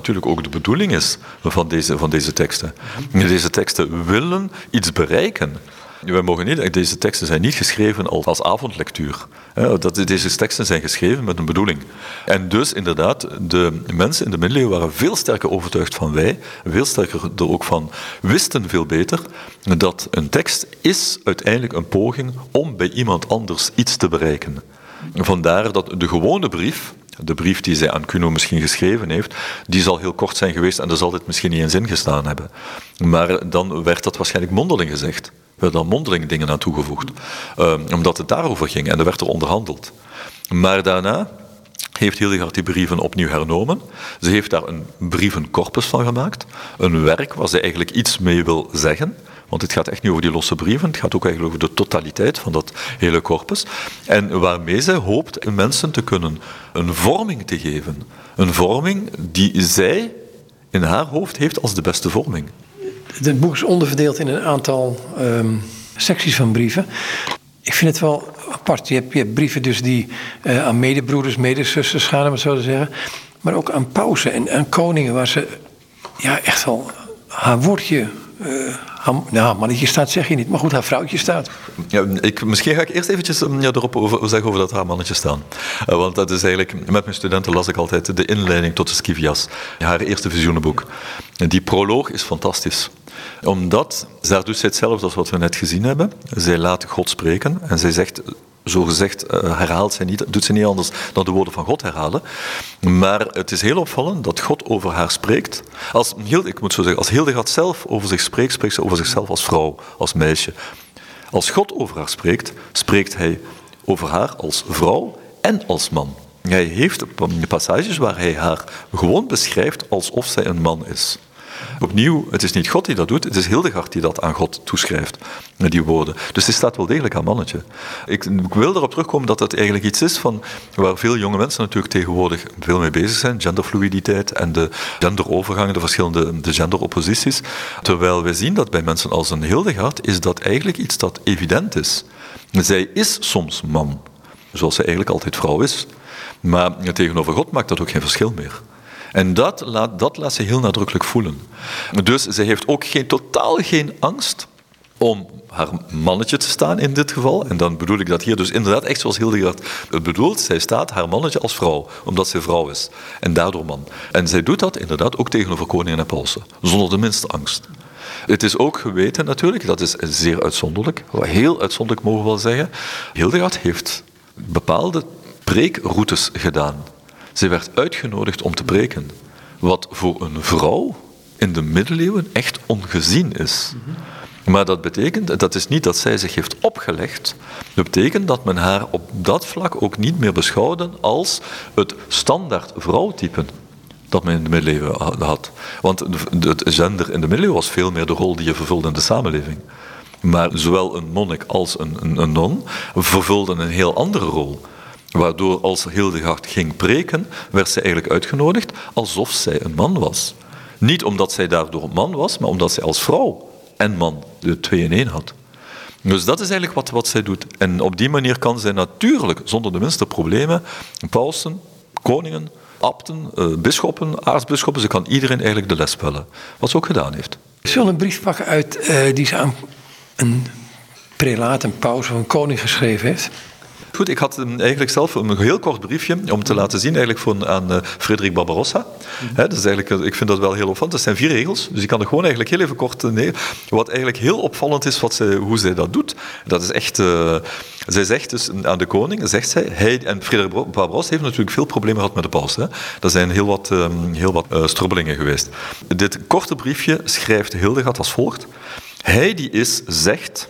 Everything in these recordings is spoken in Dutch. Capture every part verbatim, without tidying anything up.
natuurlijk ook de bedoeling is van deze, van deze teksten. Deze teksten willen iets bereiken. Wij mogen niet, deze teksten zijn niet geschreven als, als avondlectuur. Deze teksten zijn geschreven met een bedoeling. En dus inderdaad, de mensen in de middeleeuwen waren veel sterker overtuigd van wij, veel sterker er ook van, wisten veel beter, dat een tekst is uiteindelijk een poging om bij iemand anders iets te bereiken. Vandaar dat de gewone brief, de brief die zij aan Cuno misschien geschreven heeft, die zal heel kort zijn geweest en er zal dit misschien niet eens in gestaan hebben. Maar dan werd dat waarschijnlijk mondeling gezegd. Er werden dan mondeling dingen aan toegevoegd. Uh, omdat het daarover ging en er werd er onderhandeld. Maar daarna heeft Hildegard die brieven opnieuw hernomen. Ze heeft daar een brievencorpus van gemaakt. Een werk waar ze eigenlijk iets mee wil zeggen. Want het gaat echt niet over die losse brieven, het gaat ook eigenlijk over de totaliteit van dat hele corpus. En waarmee zij hoopt mensen te kunnen een vorming te geven. Een vorming die zij in haar hoofd heeft als de beste vorming. Het boek is onderverdeeld in een aantal um, secties van brieven. Ik vind het wel apart. Je hebt, je hebt brieven dus die uh, aan medebroeders, medezusters gaan, om het zo te zeggen. Maar ook aan pausen en aan koningen waar ze ja, echt wel haar woordje... Uh, haar, nou, mannetje staat zeg je niet, maar goed, haar vrouwtje staat. Ja, ik, misschien ga ik eerst eventjes ja, erop over, zeggen over dat haar mannetje staan. Uh, want dat is eigenlijk, met mijn studenten las ik altijd de inleiding tot de Scivias, haar eerste visioenenboek. En die proloog is fantastisch. Omdat, daar doet zij hetzelfde als wat we net gezien hebben. Zij laat God spreken en zij zegt... Zo gezegd herhaalt zij niet, doet ze niet anders dan de woorden van God herhalen. Maar het is heel opvallend dat God over haar spreekt. Als, ik moet zo zeggen, als Hildegard zelf over zich spreekt, spreekt ze over zichzelf als vrouw, als meisje. Als God over haar spreekt, spreekt hij over haar als vrouw en als man. Hij heeft passages waar hij haar gewoon beschrijft alsof zij een man is. Opnieuw, het is niet God die dat doet, het is Hildegard die dat aan God toeschrijft, die woorden. Dus die staat wel degelijk aan mannetje. Ik, ik wil erop terugkomen dat het eigenlijk iets is van waar veel jonge mensen natuurlijk tegenwoordig veel mee bezig zijn, genderfluiditeit en de genderovergangen, de verschillende de genderopposities. Terwijl wij zien dat bij mensen als een Hildegard is dat eigenlijk iets dat evident is. Zij is soms man, zoals zij eigenlijk altijd vrouw is. Maar tegenover God maakt dat ook geen verschil meer. En dat laat, dat laat ze heel nadrukkelijk voelen. Dus ze heeft ook geen, totaal geen angst om haar mannetje te staan in dit geval. En dan bedoel ik dat hier dus inderdaad echt zoals Hildegard het bedoelt. Zij staat haar mannetje als vrouw, omdat zij vrouw is. En daardoor man. En zij doet dat inderdaad ook tegenover koningen en pausen. Zonder de minste angst. Het is ook geweten natuurlijk, dat is zeer uitzonderlijk. Heel uitzonderlijk mogen we wel zeggen. Hildegard heeft bepaalde preekroutes gedaan. Zij werd uitgenodigd om te preken. Wat voor een vrouw in de middeleeuwen echt ongezien is. Mm-hmm. Maar dat betekent, dat is niet dat zij zich heeft opgelegd. Dat betekent dat men haar op dat vlak ook niet meer beschouwde als het standaard vrouwtype dat men in de middeleeuwen had. Want het gender in de middeleeuwen was veel meer de rol die je vervulde in de samenleving. Maar zowel een monnik als een, een, een non vervulden een heel andere rol. Waardoor als Hildegard ging preken, werd zij eigenlijk uitgenodigd alsof zij een man was. Niet omdat zij daardoor een man was, maar omdat zij als vrouw en man de twee in één had. Dus dat is eigenlijk wat, wat zij doet. En op die manier kan zij natuurlijk, zonder de minste problemen, pausen, koningen, abten, uh, bisschoppen, aartsbisschoppen, ze kan iedereen eigenlijk de les spellen. Wat ze ook gedaan heeft. Ik zal een brief pakken uit uh, die ze aan een prelaat, een paus of een koning geschreven heeft. Goed, ik had eigenlijk zelf een heel kort briefje om te laten zien eigenlijk voor, aan uh, Frederik Barbarossa. Mm-hmm. He, dus eigenlijk, ik vind dat wel heel opvallend. Dat zijn vier regels, dus ik kan er gewoon eigenlijk heel even kort neer. Wat eigenlijk heel opvallend is, wat zij, hoe zij dat doet, dat is echt... Uh, zij zegt dus aan de koning, zegt zij, hij, en Frederik Barbarossa heeft natuurlijk veel problemen gehad met de paus. Hè. Er zijn heel wat, um, heel wat uh, strubbelingen geweest. Dit korte briefje schrijft Hildegard als volgt. Hij die is, zegt,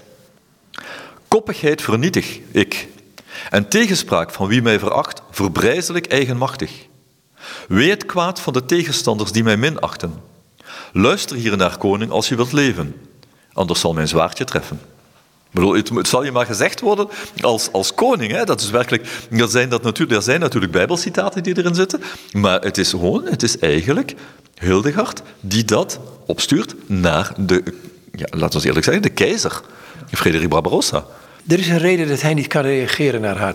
koppigheid vernietig ik... En tegenspraak van wie mij veracht, verbrijzel ik eigenmachtig. Wee het kwaad van de tegenstanders die mij minachten. Luister hier naar, koning, als je wilt leven. Anders zal mijn zwaardje treffen. Ik bedoel, het, het zal je maar gezegd worden als, als koning. Hè? Dat is werkelijk, dat zijn dat natuurlijk, er zijn natuurlijk bijbelcitaten die erin zitten. Maar het is gewoon, het is eigenlijk Hildegard die dat opstuurt naar de, ja, laten we eerlijk zeggen, de keizer. Frederik Barbarossa. Er is een reden dat hij niet kan reageren naar haar toe.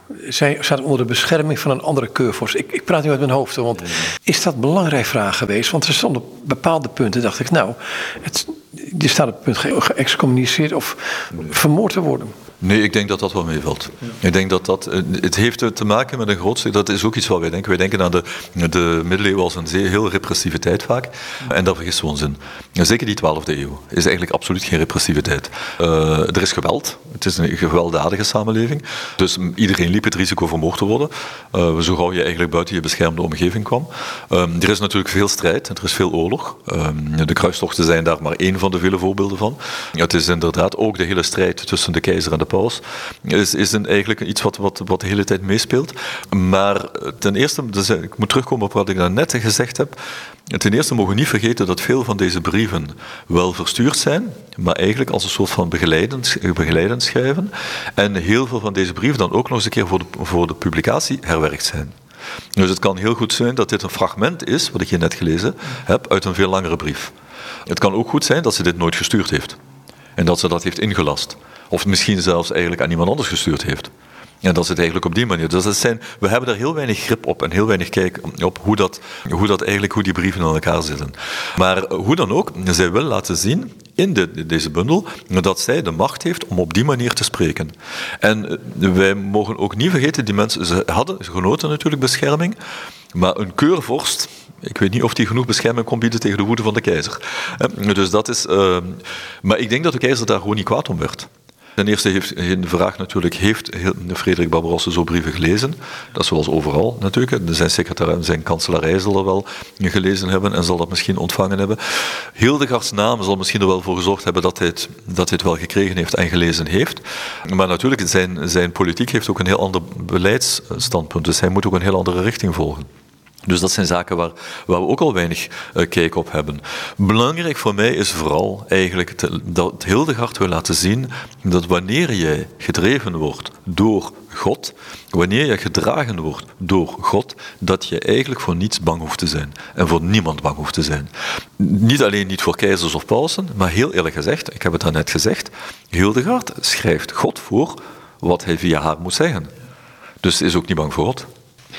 zij staat onder de bescherming van een andere keurvorst. Ik, ik praat nu uit mijn hoofd, want is dat een belangrijke vraag geweest? Want er stonden op bepaalde punten, dacht ik, nou, het, er staat op het punt ge- geëxcommuniceerd of vermoord te worden. Nee, ik denk dat dat wel meevalt. Ja. Ik denk dat dat... Het heeft te maken met een groot stuk... Dat is ook iets wat wij denken. Wij denken aan de, de middeleeuwen als een zeer, heel repressieve tijd vaak. En daar vergissen we ons in. Zeker die twaalfde eeuw is eigenlijk absoluut geen repressieve tijd. Uh, er is geweld. Het is een gewelddadige samenleving. Dus iedereen liep het risico vermoord te worden. Uh, zo gauw je eigenlijk buiten je beschermde omgeving kwam. Um, er is natuurlijk veel strijd. Er is veel oorlog. Um, de kruistochten zijn daar maar één van de vele voorbeelden van. Het is inderdaad ook de hele strijd tussen de keizer en de paus is, is een, eigenlijk iets wat, wat, wat de hele tijd meespeelt. Maar ten eerste, dus ik moet terugkomen op wat ik daarnet gezegd heb. Ten eerste mogen we niet vergeten dat veel van deze brieven wel verstuurd zijn, maar eigenlijk als een soort van begeleidend, begeleidend schrijven. En heel veel van deze brieven dan ook nog eens een keer voor de, voor de publicatie herwerkt zijn. Dus het kan heel goed zijn dat dit een fragment is, wat ik hier net gelezen heb, uit een veel langere brief. Het kan ook goed zijn dat ze dit nooit gestuurd heeft. En dat ze dat heeft ingelast. Of misschien zelfs eigenlijk aan iemand anders gestuurd heeft. En dat is het eigenlijk op die manier. Dus dat zijn, we hebben daar heel weinig grip op en heel weinig kijk op hoe, dat, hoe, dat eigenlijk, hoe die brieven aan elkaar zitten. Maar hoe dan ook, zij wil laten zien in de, deze bundel dat zij de macht heeft om op die manier te spreken. En wij mogen ook niet vergeten, die mensen, ze hadden genoten natuurlijk bescherming, maar een keurvorst, ik weet niet of die genoeg bescherming kon bieden tegen de woede van de keizer. Dus dat is, uh, maar ik denk dat de keizer daar gewoon niet kwaad om werd. Ten eerste heeft de vraag natuurlijk, heeft Frederik Barbarossa zo brieven gelezen? Dat is zoals overal natuurlijk. Zijn secretaris, zijn kanselarij zal er wel gelezen hebben en zal dat misschien ontvangen hebben. Hildegards naam zal misschien er wel voor gezorgd hebben dat hij het, dat hij het wel gekregen heeft en gelezen heeft. Maar natuurlijk, zijn, zijn politiek heeft ook een heel ander beleidsstandpunt. Dus hij moet ook een heel andere richting volgen. Dus dat zijn zaken waar, waar we ook al weinig uh, kijk op hebben. Belangrijk voor mij is vooral eigenlijk te, dat Hildegard wil laten zien dat wanneer jij gedreven wordt door God, wanneer je gedragen wordt door God, dat je eigenlijk voor niets bang hoeft te zijn. En voor niemand bang hoeft te zijn. Niet alleen niet voor keizers of pausen, maar heel eerlijk gezegd, ik heb het daarnet gezegd, Hildegard schrijft God voor wat hij via haar moet zeggen. Dus ze is ook niet bang voor God.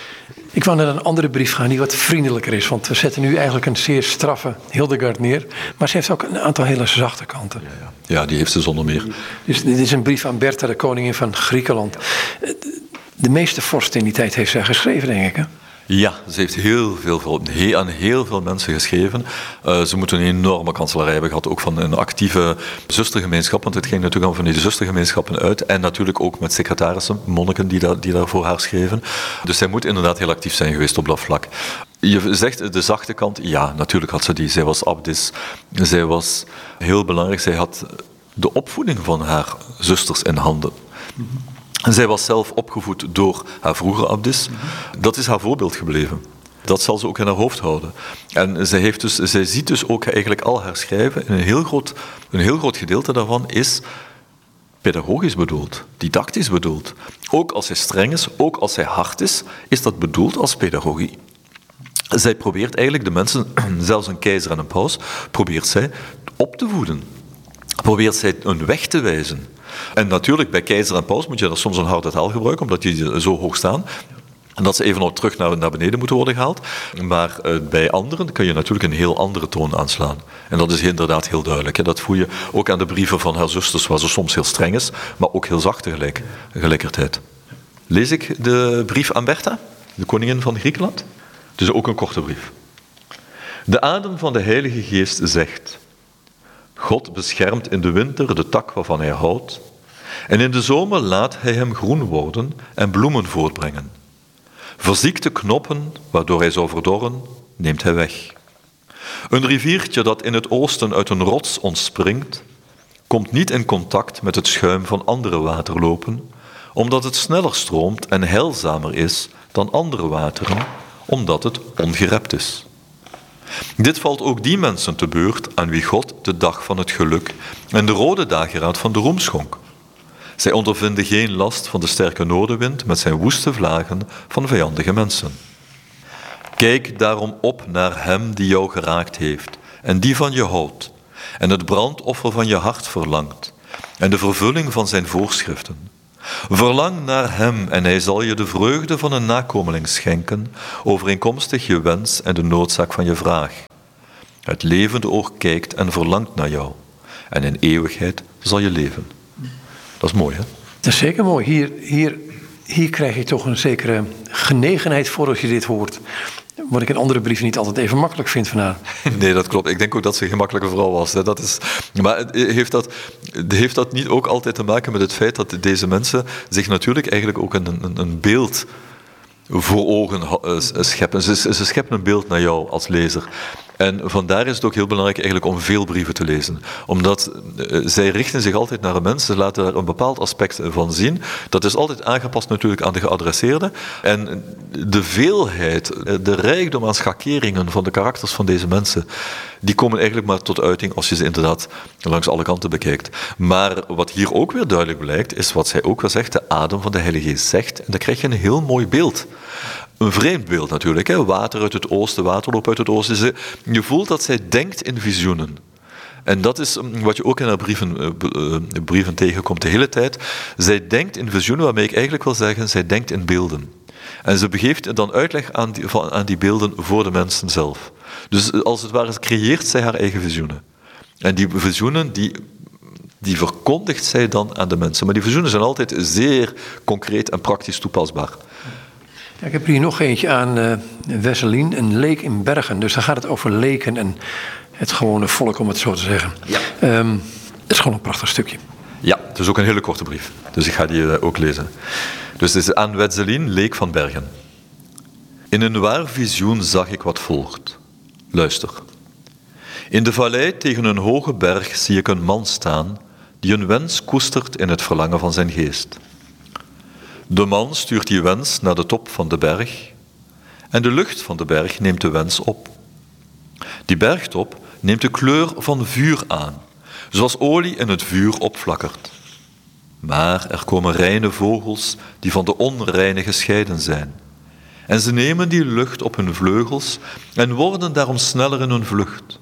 Ik wou naar een andere brief gaan die wat vriendelijker is. Want we zetten nu eigenlijk een zeer straffe Hildegard neer. Maar ze heeft ook een aantal hele zachte kanten. Ja, ja. ja die heeft ze zonder meer. Dus dit is een brief aan Bertha, de koningin van Griekenland. De meeste vorsten in die tijd heeft zij geschreven, denk ik. Hè? Ja, ze heeft heel veel, heel, aan heel veel mensen geschreven. Uh, ze moeten een enorme kanselarij hebben gehad, ook van een actieve zustergemeenschap, want het ging natuurlijk al van die zustergemeenschappen uit. En natuurlijk ook met secretarissen, monniken die, daar, die daar voor haar schreven. Dus zij moet inderdaad heel actief zijn geweest op dat vlak. Je zegt de zachte kant, ja, natuurlijk had ze die. Zij was abdis, zij was heel belangrijk. Zij had de opvoeding van haar zusters in handen. En zij was zelf opgevoed door haar vroegere abdis. Dat is haar voorbeeld gebleven. Dat zal ze ook in haar hoofd houden. En zij, heeft dus, zij ziet dus ook eigenlijk al haar schrijven. En een heel groot, een heel groot gedeelte daarvan is pedagogisch bedoeld, didactisch bedoeld. Ook als zij streng is, ook als zij hard is, is dat bedoeld als pedagogie. Zij probeert eigenlijk de mensen, zelfs een keizer en een paus, probeert zij op te voeden. Probeert zij een weg te wijzen. En natuurlijk, bij keizer en paus moet je dan soms een harde taal gebruiken, omdat die zo hoog staan. En dat ze even nog terug naar, naar beneden moeten worden gehaald. Maar uh, bij anderen kun je natuurlijk een heel andere toon aanslaan. En dat is inderdaad heel duidelijk. Hè. Dat voel je ook aan de brieven van haar zusters, waar ze soms heel streng is, maar ook heel zacht tegelijk, tegelijkertijd. Lees ik de brief aan Bertha, de koningin van Griekenland? Het is ook een korte brief. De adem van de Heilige Geest zegt: God beschermt in de winter de tak waarvan hij houdt, en in de zomer laat hij hem groen worden en bloemen voortbrengen. Verziekte knoppen, waardoor hij zou verdorren, neemt hij weg. Een riviertje dat in het oosten uit een rots ontspringt, komt niet in contact met het schuim van andere waterlopen, omdat het sneller stroomt en heilzamer is dan andere wateren, omdat het ongerept is. Dit valt ook die mensen te beurt aan wie God de dag van het geluk en de rode dageraad van de roem schonk. Zij ondervinden geen last van de sterke noordenwind met zijn woeste vlagen van vijandige mensen. Kijk daarom op naar hem die jou geraakt heeft en die van je houdt en het brandoffer van je hart verlangt en de vervulling van zijn voorschriften. Verlang naar hem en hij zal je de vreugde van een nakomeling schenken, overeenkomstig je wens en de noodzaak van je vraag. Het levende oog kijkt en verlangt naar jou en in eeuwigheid zal je leven. Dat is mooi, hè? Dat is zeker mooi. Hier, hier, hier krijg je toch een zekere genegenheid voor als je dit hoort. Wat ik in andere brieven niet altijd even makkelijk vind van haar. Nee, dat klopt. Ik denk ook dat ze geen makkelijke vrouw was. Dat is, maar heeft dat, heeft dat niet ook altijd te maken met het feit dat deze mensen zich natuurlijk eigenlijk ook een, een, een beeld voor ogen scheppen. Ze, ze scheppen een beeld naar jou als lezer. En vandaar is het ook heel belangrijk eigenlijk om veel brieven te lezen. Omdat uh, zij richten zich altijd naar een mens, ze laten daar een bepaald aspect van zien. Dat is altijd aangepast natuurlijk aan de geadresseerde. En de veelheid, de rijkdom aan schakeringen van de karakters van deze mensen, die komen eigenlijk maar tot uiting als je ze inderdaad langs alle kanten bekijkt. Maar wat hier ook weer duidelijk blijkt, is wat zij ook wel zegt, de adem van de Heilige Geest zegt. En dan krijg je een heel mooi beeld. Een vreemd beeld natuurlijk, hè? Water uit het oosten, waterloop uit het oosten. Je voelt dat zij denkt in visioenen. En dat is wat je ook in haar brieven, uh, brieven tegenkomt de hele tijd. Zij denkt in visioenen, waarmee ik eigenlijk wil zeggen, zij denkt in beelden. En ze begeeft dan uitleg aan die, aan die beelden voor de mensen zelf. Dus als het ware creëert zij haar eigen visioenen. En die visioenen, die, die verkondigt zij dan aan de mensen. Maar die visioenen zijn altijd zeer concreet en praktisch toepasbaar. Ja, ik heb hier nog eentje aan uh, Wesselien, een leek in Bergen. Dus dan gaat het over leken en het gewone volk, om het zo te zeggen. Ja. Um, het is gewoon een prachtig stukje. Ja, het is ook een hele korte brief. Dus ik ga die uh, ook lezen. Dus het is aan Wesselien, leek van Bergen. In een waar visioen zag ik wat volgt. Luister. In de vallei tegen een hoge berg zie ik een man staan die een wens koestert in het verlangen van zijn geest. De man stuurt die wens naar de top van de berg en de lucht van de berg neemt de wens op. Die bergtop neemt de kleur van vuur aan, zoals olie in het vuur opflakkert. Maar er komen reine vogels die van de onreine gescheiden zijn. En ze nemen die lucht op hun vleugels en worden daarom sneller in hun vlucht.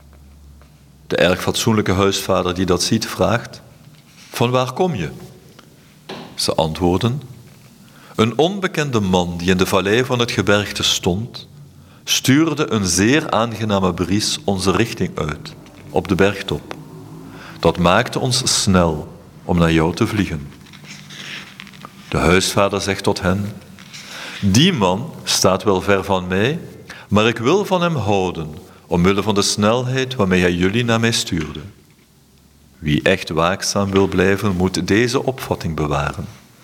De erg fatsoenlijke huisvader die dat ziet vraagt, van waar kom je? Ze antwoorden, een onbekende man die in de vallei van het gebergte stond, stuurde een zeer aangename bries onze richting uit, op de bergtop. Dat maakte ons snel om naar jou te vliegen. De huisvader zegt tot hen, die man staat wel ver van mij, maar ik wil van hem houden, omwille van de snelheid waarmee hij jullie naar mij stuurde. Wie echt waakzaam wil blijven, moet deze opvatting bewaren.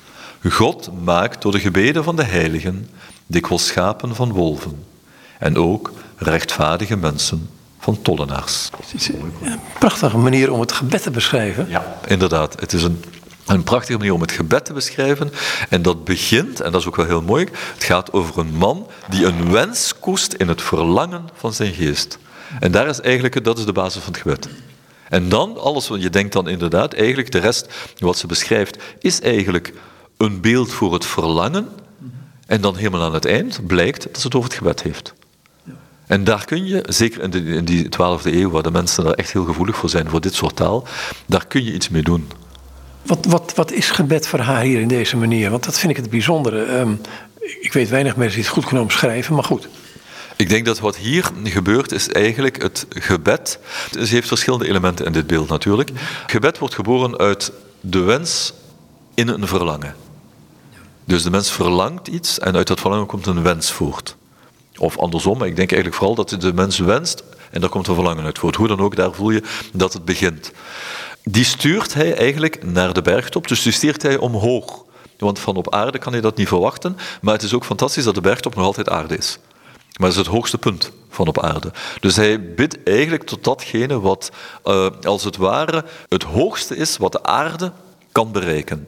God maakt door de gebeden van de heiligen dikwijls schapen van wolven en ook rechtvaardige mensen van tollenaars. Het is een prachtige manier om het gebed te beschrijven. Ja, inderdaad. Het is een, een prachtige manier om het gebed te beschrijven. En dat begint, en dat is ook wel heel mooi, het gaat over een man die een wens koest in het verlangen van zijn geest. En daar is eigenlijk, dat is de basis van het gebed. En dan, alles wat je denkt dan inderdaad, eigenlijk de rest wat ze beschrijft, is eigenlijk een beeld voor het verlangen. En dan helemaal aan het eind blijkt dat ze het over het gebed heeft. En daar kun je, zeker in, de, in die twaalfde eeuw, waar de mensen daar echt heel gevoelig voor zijn, voor dit soort taal, daar kun je iets mee doen. Wat, wat, wat is gebed voor haar hier in deze manier? Want dat vind ik het bijzondere. Um, ik weet weinig mensen die het goed kunnen omschrijven, maar goed. Ik denk dat wat hier gebeurt is eigenlijk het gebed. Ze heeft verschillende elementen in dit beeld natuurlijk. Gebed wordt geboren uit de wens in een verlangen. Dus de mens verlangt iets en uit dat verlangen komt een wens voort. Of andersom, ik denk eigenlijk vooral dat de mens wenst en daar komt een verlangen uit voort. Hoe dan ook, daar voel je dat het begint. Die stuurt hij eigenlijk naar de bergtop, dus die stuurt hij omhoog. Want van op aarde kan hij dat niet verwachten, maar het is ook fantastisch dat de bergtop nog altijd aarde is. Maar dat is het hoogste punt van op aarde. Dus hij bidt eigenlijk tot datgene wat uh, als het ware het hoogste is wat de aarde kan bereiken.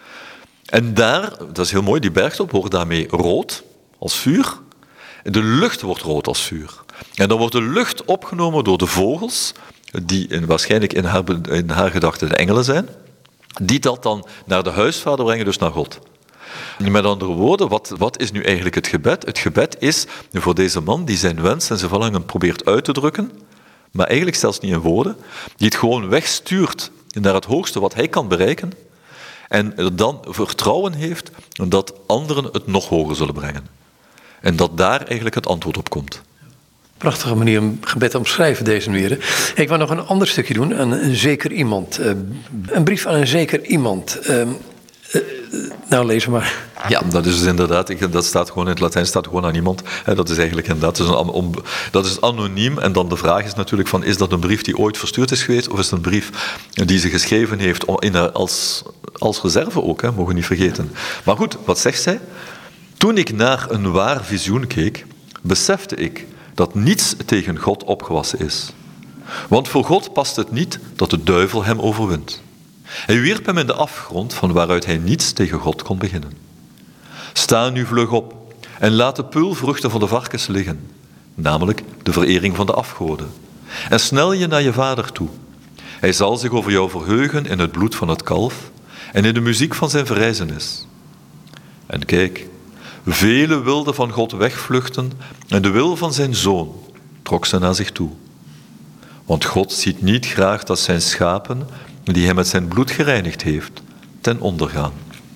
En daar, dat is heel mooi, die bergtop wordt daarmee rood als vuur. De lucht wordt rood als vuur. En dan wordt de lucht opgenomen door de vogels, die in, waarschijnlijk in haar, in haar gedachten de engelen zijn, die dat dan naar de huisvader brengen, dus naar God. Met andere woorden, wat, wat is nu eigenlijk het gebed? Het gebed is voor deze man die zijn wens en zijn verlangen probeert uit te drukken, maar eigenlijk zelfs niet in woorden, die het gewoon wegstuurt naar het hoogste wat hij kan bereiken. En er dan vertrouwen heeft dat anderen het nog hoger zullen brengen. En dat daar eigenlijk het antwoord op komt. Prachtige manier om gebed te omschrijven, deze manier. Ik wil nog een ander stukje doen, aan een zeker iemand. Uh, een brief aan een zeker iemand. Uh, uh, nou, lees maar. Ja, dat is dus inderdaad, dat staat gewoon in het Latijn, staat gewoon aan iemand. Dat is eigenlijk inderdaad, dat is, een, om, dat is anoniem. En dan de vraag is natuurlijk van, is dat een brief die ooit verstuurd is geweest, of is het een brief die ze geschreven heeft in, als, als reserve ook, hè, mogen we niet vergeten. Maar goed, wat zegt zij? Toen ik naar een waar visioen keek, besefte ik dat niets tegen God opgewassen is. Want voor God past het niet dat de duivel hem overwint. Hij wierp hem in de afgrond van waaruit hij niets tegen God kon beginnen. Sta nu vlug op en laat de peulvruchten van de varkens liggen, namelijk de verering van de afgoden. En snel je naar je vader toe. Hij zal zich over jou verheugen in het bloed van het kalf en in de muziek van zijn verrijzenis. En kijk, velen wilden van God wegvluchten en de wil van zijn zoon trok ze naar zich toe. Want God ziet niet graag dat zijn schapen, die hij met zijn bloed gereinigd heeft, ten onder gaan.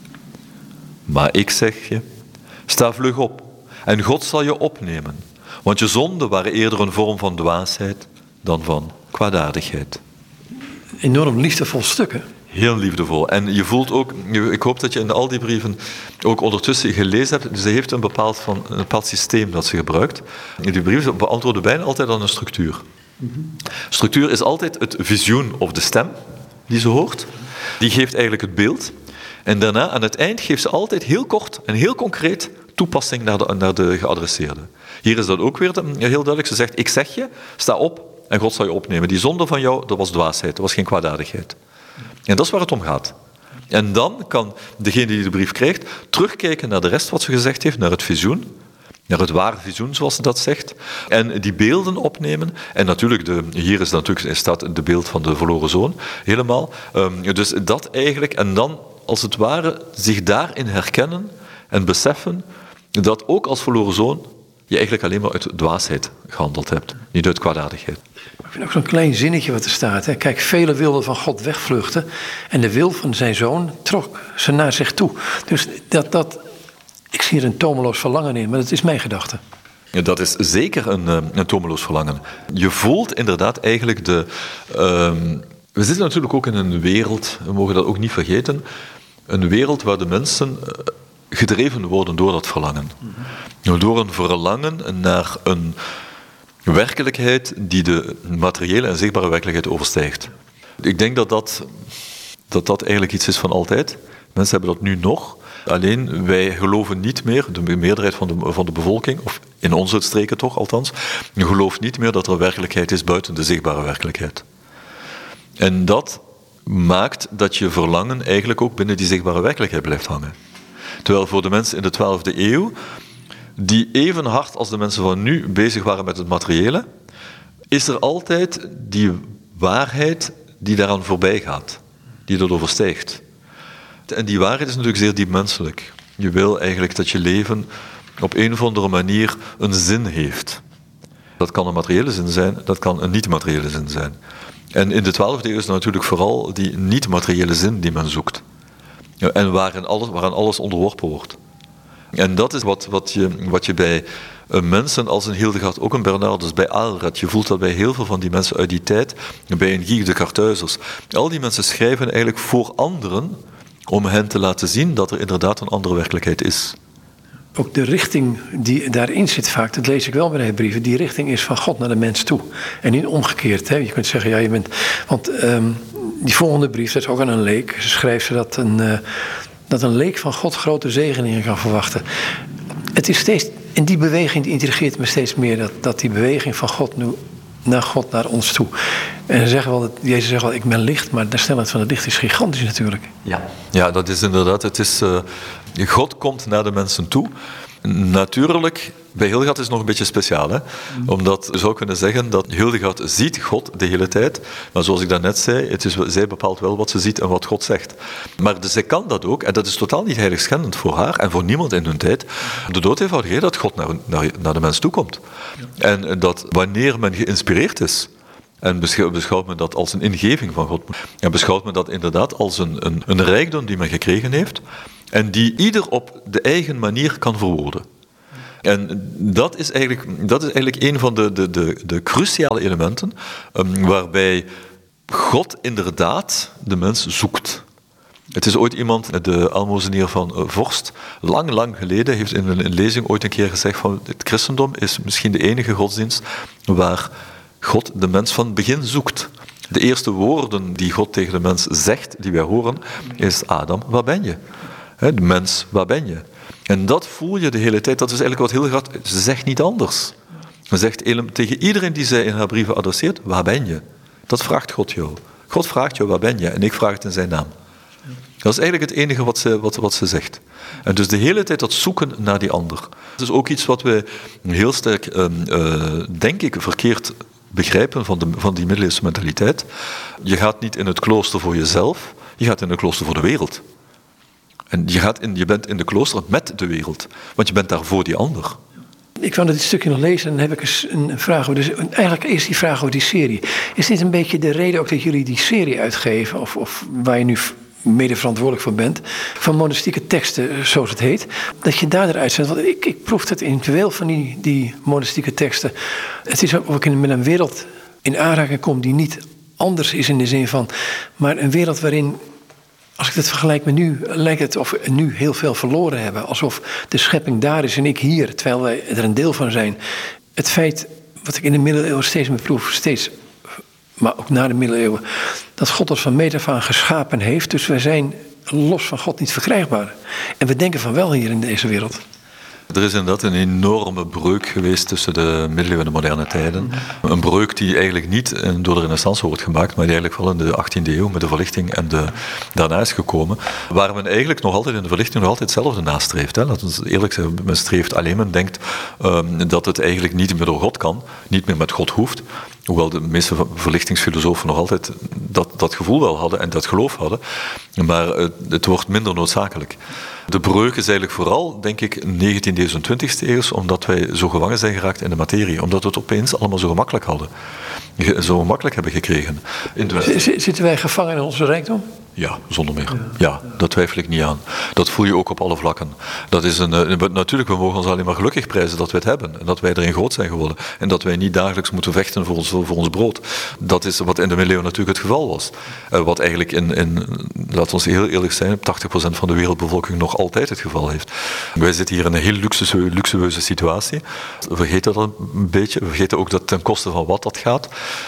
Maar ik zeg je, sta vlug op en God zal je opnemen, want je zonden waren eerder een vorm van dwaasheid dan van kwaadaardigheid. Enorm liefdevol stukken. Heel liefdevol. En je voelt ook, ik hoop dat je in al die brieven ook ondertussen gelezen hebt, ze heeft een bepaald, van, een bepaald systeem dat ze gebruikt. Die brieven beantwoorden bijna altijd aan een structuur. Mm-hmm. Structuur is altijd het visioen of de stem die ze hoort. Die geeft eigenlijk het beeld. En daarna, aan het eind, geeft ze altijd heel kort en heel concreet toepassing naar de, naar de geadresseerde. Hier is dat ook weer heel duidelijk. Ze zegt, ik zeg je, sta op en God zal je opnemen. Die zonde van jou, dat was dwaasheid, dat was geen kwaadaardigheid. En dat is waar het om gaat. En dan kan degene die de brief krijgt terugkijken naar de rest wat ze gezegd heeft, naar het visioen, naar het ware visioen, zoals ze dat zegt, en die beelden opnemen. En natuurlijk, de, hier is natuurlijk, staat de beeld van de verloren zoon, helemaal. Um, dus dat eigenlijk, en dan als het ware zich daarin herkennen en beseffen dat ook als verloren zoon je eigenlijk alleen maar uit dwaasheid gehandeld hebt, niet uit kwaadaardigheid. Ik vind ook zo'n klein zinnetje wat er staat. Hè. Kijk, velen wilden van God wegvluchten en de wil van zijn zoon trok ze naar zich toe. Dus dat, dat, ik zie er een tomeloos verlangen in, maar dat is mijn gedachte. Ja, dat is zeker een, een tomeloos verlangen. Je voelt inderdaad eigenlijk de... Um, we zitten natuurlijk ook in een wereld, we mogen dat ook niet vergeten, een wereld waar de mensen gedreven worden door dat verlangen. Mm-hmm. Door een verlangen naar een werkelijkheid die de materiële en zichtbare werkelijkheid overstijgt. Ik denk dat dat, dat dat eigenlijk iets is van altijd. Mensen hebben dat nu nog. Alleen wij geloven niet meer, de meerderheid van de, van de bevolking, of in onze streken toch althans, gelooft niet meer dat er een werkelijkheid is buiten de zichtbare werkelijkheid. En dat maakt dat je verlangen eigenlijk ook binnen die zichtbare werkelijkheid blijft hangen. Terwijl voor de mensen in de twaalfde eeuw, die even hard als de mensen van nu bezig waren met het materiële, is er altijd die waarheid die daaraan voorbij gaat, die dat overstijgt. En die waarheid is natuurlijk zeer diep menselijk. Je wil eigenlijk dat je leven op een of andere manier een zin heeft. Dat kan een materiële zin zijn, dat kan een niet-materiële zin zijn. En in de twaalfde eeuw is het natuurlijk vooral die niet-materiële zin die men zoekt. En waarin alles, waaraan alles onderworpen wordt. En dat is wat, wat, je, wat je bij mensen als een Hildegard, ook een Bernardus, bij Aalred, je voelt dat bij heel veel van die mensen uit die tijd, bij een Guy de Carthuizers, al die mensen schrijven eigenlijk voor anderen om hen te laten zien dat er inderdaad een andere werkelijkheid is. Ook de richting die daarin zit vaak, dat lees ik wel bij de brieven, die richting is van God naar de mens toe. En niet omgekeerd. Hè? Je kunt zeggen, ja, je bent... Want um, die volgende brief, dat is ook aan een leek. Ze schrijft ze dat een, uh, dat een leek van God grote zegeningen kan verwachten. Het is steeds, in die beweging, die intrigeert me steeds meer, dat, dat die beweging van God nu naar God, naar ons toe. En ze zeggen wel, dat, Jezus zegt wel, ik ben licht, maar de snelheid van het licht is gigantisch natuurlijk. Ja, ja dat is inderdaad, het is, uh, God komt naar de mensen toe. Natuurlijk, bij Hildegard is het nog een beetje speciaal, hè? Omdat je zou kunnen zeggen dat Hildegard ziet God de hele tijd, maar zoals ik daarnet zei, het is, zij bepaalt wel wat ze ziet en wat God zegt. Maar dus zij kan dat ook, en dat is totaal niet heiligschendend voor haar en voor niemand in hun tijd, de dood eenvoudig dat God naar, naar, naar de mens toe komt. Ja. En dat wanneer men geïnspireerd is En beschouwt men dat als een ingeving van God. En beschouwt men dat inderdaad als een, een, een rijkdom die men gekregen heeft en die ieder op de eigen manier kan verwoorden. En dat is eigenlijk, dat is eigenlijk een van de, de, de, de cruciale elementen um, waarbij God inderdaad de mens zoekt. Het is ooit iemand, de aalmozenier van uh, Vorst, lang, lang geleden, heeft in een, een lezing ooit een keer gezegd van het christendom is misschien de enige godsdienst waar God de mens van het begin zoekt. De eerste woorden die God tegen de mens zegt, die wij horen, is Adam, waar ben je? De mens, waar ben je? En dat voel je de hele tijd. Dat is eigenlijk wat heel graag. Ze zegt niet anders. Ze zegt tegen iedereen die zij in haar brieven adresseert, waar ben je? Dat vraagt God jou. God vraagt jou, waar ben je? En ik vraag het in zijn naam. Dat is eigenlijk het enige wat ze, wat, wat ze zegt. En dus de hele tijd dat zoeken naar die ander. Dat is ook iets wat wij heel sterk, uh, uh, denk ik, verkeerd begrijpen van, de, van die middeleeuwse mentaliteit. Je gaat niet in het klooster voor jezelf, je gaat in het klooster voor de wereld. En je, gaat in, je bent in de klooster met de wereld, want je bent daar voor die ander. Ik wou dit stukje nog lezen en dan heb ik een vraag over. Dus eigenlijk eerst die vraag over die serie. Is dit een beetje de reden ook dat jullie die serie uitgeven, of, of waar je nu mede verantwoordelijk voor bent, van monastieke teksten, zoals het heet, dat je daar eruit zet? Want ik, ik proef het in veel van die, die monastieke teksten. Het is ook in, met een wereld in aanraking komt die niet anders is in de zin van, maar een wereld waarin, als ik het vergelijk met nu, lijkt het of we nu heel veel verloren hebben. Alsof de schepping daar is en ik hier, terwijl wij er een deel van zijn. Het feit, wat ik in de middeleeuwen steeds meer proef, steeds, maar ook na de middeleeuwen, dat God ons van meet af aan geschapen heeft. Dus wij zijn los van God niet verkrijgbaar. En we denken van wel hier in deze wereld. Er is inderdaad een enorme breuk geweest tussen de middeleeuwen en de moderne tijden. Een breuk die eigenlijk niet door de Renaissance wordt gemaakt, maar die eigenlijk wel in de achttiende eeuw met de verlichting en de, daarna is gekomen. Waar men eigenlijk nog altijd in de verlichting nog altijd hetzelfde nastreeft. Hè. Laten we eerlijk zijn, men streeft alleen, men denkt um, dat het eigenlijk niet meer door God kan, niet meer met God hoeft. Hoewel de meeste verlichtingsfilosofen nog altijd dat, dat gevoel wel hadden en dat geloof hadden. Maar het, het wordt minder noodzakelijk. De breuk is eigenlijk vooral, denk ik, negentiende eeuw en twintigste eeuw, omdat wij zo gevangen zijn geraakt in de materie. Omdat we het opeens allemaal zo gemakkelijk hadden. Zo gemakkelijk hebben gekregen. In de... Zitten wij gevangen in onze rijkdom? Ja, zonder meer. Ja, dat twijfel ik niet aan. Dat voel je ook op alle vlakken. Dat is een, natuurlijk, we mogen ons alleen maar gelukkig prijzen dat we het hebben. En dat wij erin groot zijn geworden. En dat wij niet dagelijks moeten vechten voor ons, voor ons brood. Dat is wat in de middeleeuwen natuurlijk het geval was. Wat eigenlijk in, in laten we ons heel eerlijk zijn, tachtig procent van de wereldbevolking nog altijd het geval heeft. Wij zitten hier in een heel luxueuze, luxueuze situatie. We vergeten dat een beetje. We vergeten ook dat ten koste van wat dat gaat.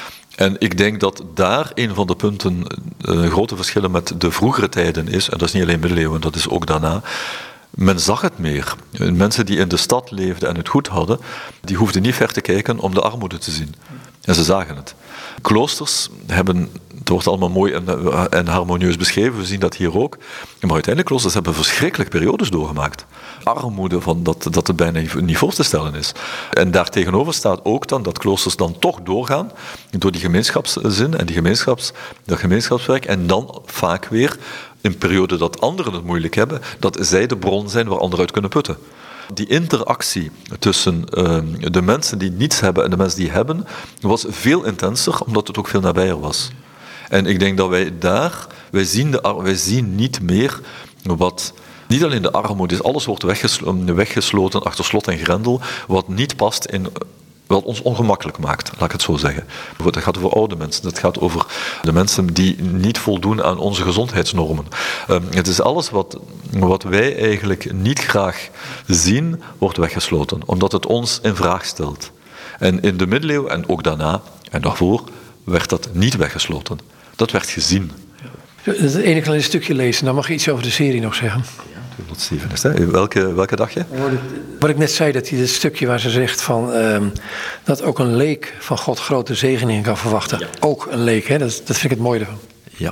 En ik denk dat daar een van de punten, uh, grote verschillen met de vroegere tijden is, en dat is niet alleen middeleeuwen, dat is ook daarna. Men zag het meer. Mensen die in de stad leefden en het goed hadden, die hoefden niet ver te kijken om de armoede te zien. En ze zagen het. Kloosters hebben, het wordt allemaal mooi en, en harmonieus beschreven, we zien dat hier ook. Maar uiteindelijk, kloosters hebben verschrikkelijke periodes doorgemaakt. Armoede, van dat, dat het bijna niet voor te stellen is. En daartegenover staat ook dan dat kloosters dan toch doorgaan door die gemeenschapszin en die gemeenskaps, dat gemeenschapswerk. En dan vaak weer, in perioden dat anderen het moeilijk hebben, dat zij de bron zijn waar anderen uit kunnen putten. Die interactie tussen uh, de mensen die niets hebben en de mensen die hebben, was veel intenser, omdat het ook veel nabijer was. En ik denk dat wij daar, wij zien, de, wij zien niet meer wat, niet alleen de armoede is, alles wordt weggesloten, weggesloten achter slot en grendel, wat niet past in, wat ons ongemakkelijk maakt, laat ik het zo zeggen. Dat gaat over oude mensen, dat gaat over de mensen die niet voldoen aan onze gezondheidsnormen. Um, het is alles wat, wat wij eigenlijk niet graag zien, wordt weggesloten, omdat het ons in vraag stelt. En in de middeleeuwen, en ook daarna, en daarvoor, werd dat niet weggesloten. Dat werd gezien. Het ene kleine stukje lezen, dan mag je iets over de serie nog zeggen. Wat Steven is, hè? Welke, welke dacht je? Wat ik net zei, dat hij het stukje waar ze zegt van, um, dat ook een leek van God grote zegeningen kan verwachten. Ja. Ook een leek, hè? Dat, dat vind ik het mooie ervan. Ja.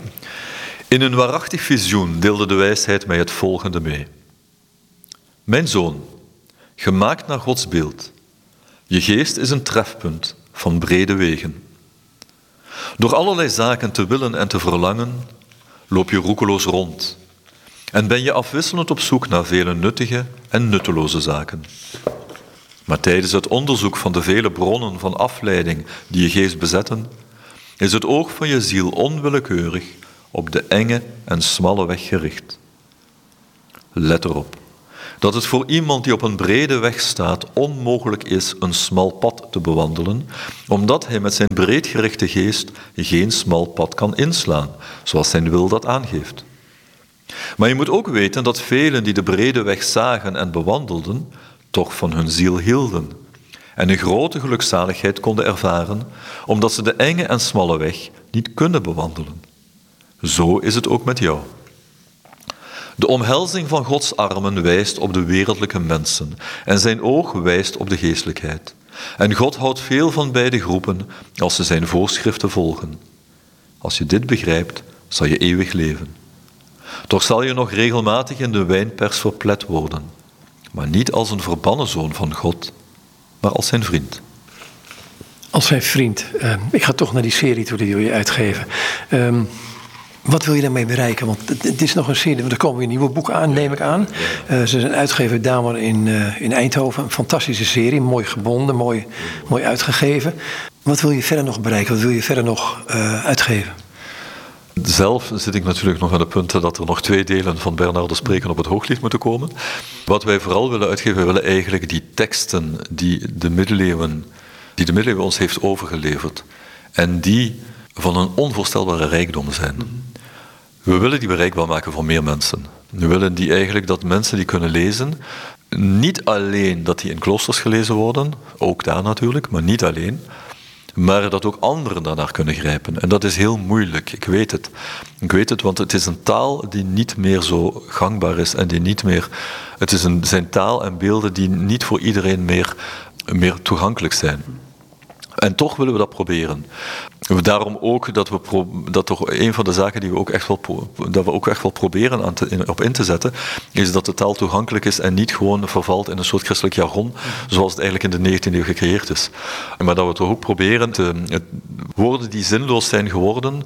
In een waarachtig visioen deelde de wijsheid mij het volgende mee. Mijn zoon, gemaakt naar Gods beeld, je geest is een trefpunt van brede wegen. Door allerlei zaken te willen en te verlangen, loop je roekeloos rond. En ben je afwisselend op zoek naar vele nuttige en nutteloze zaken. Maar tijdens het onderzoek van de vele bronnen van afleiding die je geest bezetten, is het oog van je ziel onwillekeurig op de enge en smalle weg gericht. Let erop dat het voor iemand die op een brede weg staat onmogelijk is een smal pad te bewandelen, omdat hij met zijn breedgerichte geest geen smal pad kan inslaan, zoals zijn wil dat aangeeft. Maar je moet ook weten dat velen die de brede weg zagen en bewandelden, toch van hun ziel hielden en een grote gelukzaligheid konden ervaren, omdat ze de enge en smalle weg niet kunnen bewandelen. Zo is het ook met jou. De omhelzing van Gods armen wijst op de wereldlijke mensen en zijn oog wijst op de geestelijkheid. En God houdt veel van beide groepen als ze zijn voorschriften volgen. Als je dit begrijpt, zal je eeuwig leven. Toch zal je nog regelmatig in de wijnpers verplet worden, maar niet als een verbannen zoon van God, maar als zijn vriend. Als zijn vriend. Uh, ik ga toch naar die serie toe die wil je uitgeven. Um, wat wil je daarmee bereiken? Want het, het is nog een serie, er komen weer nieuwe boeken aan, neem ik aan. Uh, ze zijn uitgegeven Damer in, uh, in Eindhoven. Een fantastische serie, mooi gebonden, mooi, mooi uitgegeven. Wat wil je verder nog bereiken? Wat wil je verder nog uh, uitgeven? Zelf zit ik natuurlijk nog aan de punten dat er nog twee delen van Bernardo Spreken op het hooglied moeten komen. Wat wij vooral willen uitgeven, we willen eigenlijk die teksten die de middeleeuwen, die de middeleeuwen ons heeft overgeleverd en die van een onvoorstelbare rijkdom zijn. We willen die bereikbaar maken voor meer mensen. We willen die eigenlijk dat mensen die kunnen lezen, niet alleen dat die in kloosters gelezen worden, ook daar natuurlijk, maar niet alleen, maar dat ook anderen daarnaar kunnen grijpen. En dat is heel moeilijk, ik weet het. Ik weet het, want het is een taal die niet meer zo gangbaar is en die niet meer... Het is een, zijn taal en beelden die niet voor iedereen meer, meer toegankelijk zijn. En toch willen we dat proberen. Daarom ook dat we pro, dat toch een van de zaken die we ook echt wel, dat we ook echt wel proberen aan te, in, op in te zetten, is dat de taal toegankelijk is en niet gewoon vervalt in een soort christelijk jargon, zoals het eigenlijk in de negentiende eeuw gecreëerd is. Maar dat we toch ook proberen te, woorden die zinloos zijn geworden,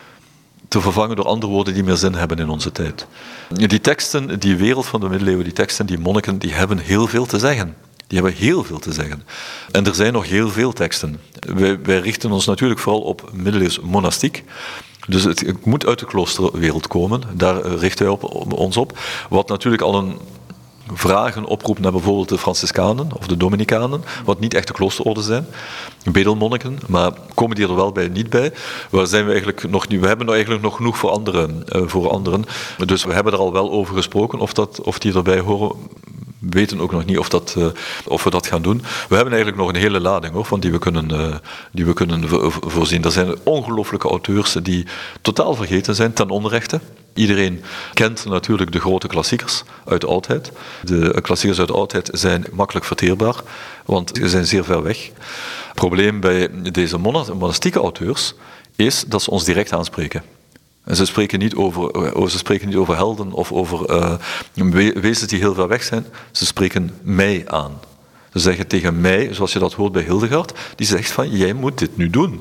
te vervangen door andere woorden die meer zin hebben in onze tijd. Die teksten, die wereld van de middeleeuwen, die teksten, die monniken, die hebben heel veel te zeggen. Die hebben heel veel te zeggen. En er zijn nog heel veel teksten. Wij, wij richten ons natuurlijk vooral op middeleeuws monastiek. Dus het, het moet uit de kloosterwereld komen. Daar richten wij op, op, ons op. Wat natuurlijk al een vragen oproept naar bijvoorbeeld de Franciscanen of de Dominicanen, wat niet echt de kloosterorden zijn, bedelmonniken, maar komen die er wel bij, niet bij. Waar zijn we eigenlijk nog niet? We hebben er eigenlijk nog genoeg voor anderen, uh, voor anderen. Dus we hebben er al wel over gesproken, of, dat, of die erbij horen. We weten ook nog niet of, dat, uh, of we dat gaan doen. We hebben eigenlijk nog een hele lading hoor, van die we kunnen, uh, die we kunnen vo- voorzien. Er zijn ongelooflijke auteurs die totaal vergeten zijn, ten onrechte. Iedereen kent natuurlijk de grote klassiekers uit de oudheid. De klassiekers uit de oudheid zijn makkelijk verteerbaar, want ze zijn zeer ver weg. Het probleem bij deze monastieke auteurs is dat ze ons direct aanspreken. En ze spreken niet over, ze spreken niet over helden of over uh, wezens die heel ver weg zijn. Ze spreken mij aan. Ze zeggen tegen mij, zoals je dat hoort bij Hildegard, die zegt van, jij moet dit nu doen.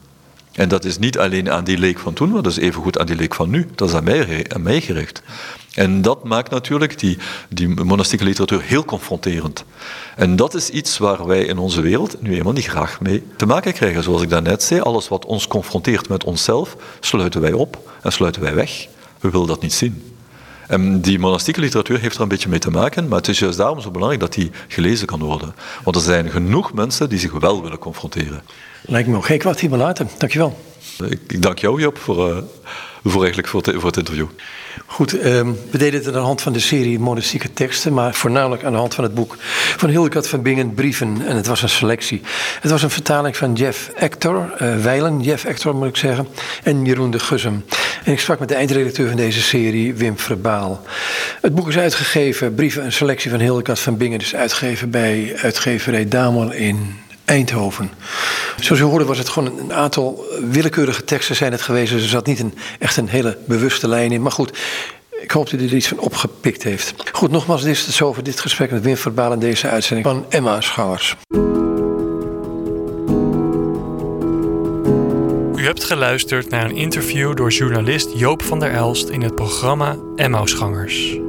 En dat is niet alleen aan die leek van toen, maar dat is evengoed aan die leek van nu. Dat is aan mij, aan mij gericht. En dat maakt natuurlijk die, die monastieke literatuur heel confronterend. En dat is iets waar wij in onze wereld nu eenmaal niet graag mee te maken krijgen. Zoals ik daarnet zei, alles wat ons confronteert met onszelf, sluiten wij op en sluiten wij weg. We willen dat niet zien. En die monastieke literatuur heeft er een beetje mee te maken, maar het is juist daarom zo belangrijk dat die gelezen kan worden. Want er zijn genoeg mensen die zich wel willen confronteren. Lijkt me ook geen kwaad hier maar laten. Dankjewel. Ik, ik dank jou, Job, voor, uh, voor, eigenlijk voor, het, voor het interview. Goed, um, we deden het aan de hand van de serie monastieke teksten, maar voornamelijk aan de hand van het boek van Hildegard van Bingen, Brieven. En het was een selectie. Het was een vertaling van Jeff Ector, uh, Wijlen, Jeff Ector moet ik zeggen, en Jeroen de Gussem. En ik sprak met de eindredacteur van deze serie, Wim Verbaal. Het boek is uitgegeven, Brieven, een selectie van Hildegard van Bingen, dus uitgegeven bij uitgeverij Damer in Eindhoven. Zoals u hoorde was het gewoon een aantal willekeurige teksten zijn het geweest. Dus er zat niet een, echt een hele bewuste lijn in. Maar goed, ik hoop dat u er iets van opgepikt heeft. Goed, nogmaals, dit is het zo over dit gesprek met Wim Verbaal in deze uitzending van Emmausgangers. U hebt geluisterd naar een interview door journalist Joop van der Elst in het programma Emmausgangers.